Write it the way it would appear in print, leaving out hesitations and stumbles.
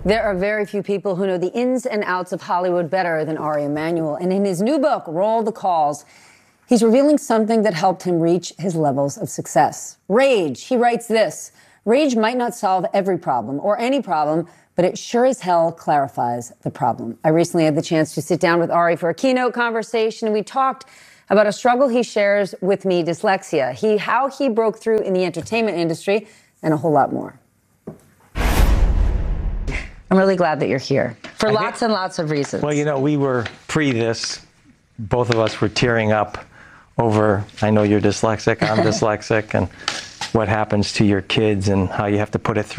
There are very few people who know the ins and outs of Hollywood better than Ari Emanuel. And in his new book, Roll the Calls, he's revealing something that helped him reach his levels of success. Rage. He writes this: rage might not solve every problem or any problem, but it sure as hell clarifies the problem. I recently had the chance to sit down with Ari for a keynote conversation, and we talked about a struggle he shares with me, dyslexia, how he broke through in the entertainment industry, and a whole lot more. I'm really glad that you're here for lots and lots of reasons. Well, you know, we were pre this, both of us were tearing up over, I know you're dyslexic, I'm dyslexic, and what happens to your kids and how you have to put it through.